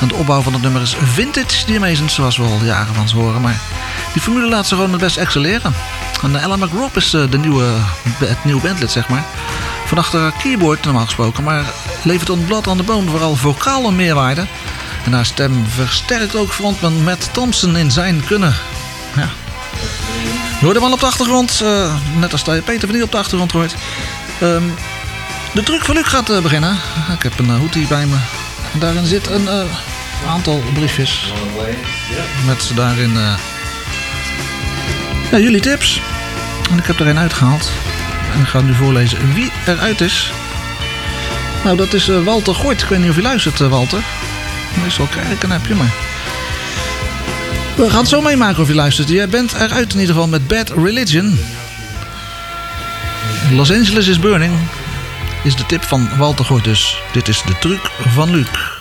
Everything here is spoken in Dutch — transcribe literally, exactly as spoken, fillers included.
En de opbouw van het nummer is vintage The Amazons, zoals we al jaren van ze horen. Maar die formule laat ze gewoon het best excelleren. En Alan McRobb is de nieuwe, het nieuwe bandlid, zeg maar. Van achter keyboard normaal gesproken, maar levert on Blood on the Bone vooral vocale meerwaarde. En haar stem versterkt ook frontman Matt Thompson in zijn kunnen. Ja. Je hoort hem al op de achtergrond, uh, net als dat je Peter van die op de achtergrond hoort. Um, de truc van Luc gaat uh, beginnen. Ik heb een uh, hoodie bij me. En daarin zit een uh, aantal briefjes. Met daarin uh, ja, jullie tips. En ik heb er een uitgehaald. En ik ga nu voorlezen wie eruit is. Nou, dat is uh, Walter Gooit. Ik weet niet of je luistert, uh, Walter. Meestal krijg ik een appje, maar... We gaan het zo meemaken of je luistert. Jij bent eruit in ieder geval met Bad Religion. Los Angeles is Burning is de tip van Walter Gooit. Dus dit is de truc van Luc.